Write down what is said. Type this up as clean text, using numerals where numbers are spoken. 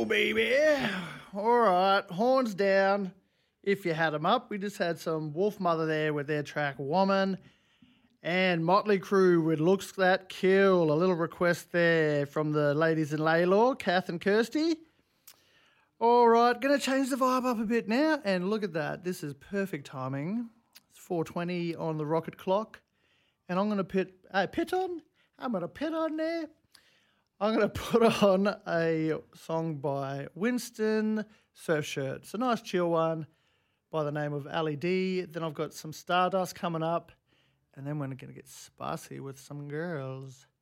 baby. All right, horns down. If you had them up, we just had some Wolf Mother there with their track Woman, and Motley Crue with Looks That Kill. A little request there from the ladies in Laylaw, Kath and Kirsty. All right, going to change the vibe up a bit now, and look at that. This is perfect timing. It's 4:20 on the rocket clock, and I'm going to pit on. I'm going to pit on there. I'm going to put on a song by Winston Surfshirt. It's a nice chill one by the name of Ali D. Then I've got some Stardust coming up, and then we're going to get spicy with some girls.